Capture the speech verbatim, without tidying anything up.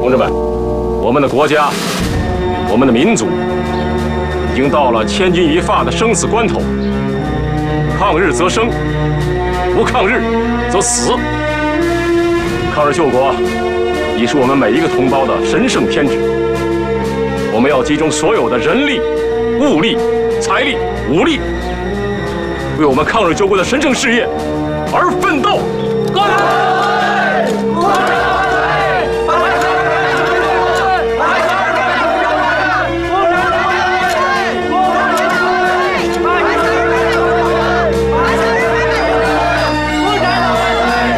同志们，我们的国家，我们的民族，已经到了千钧一发的生死关头。抗日则生，不抗日则死。抗日救国，已是我们每一个同胞的神圣天职。我们要集中所有的人力、物力、财力、武力，为我们抗日救国的神圣事业而奋斗。干！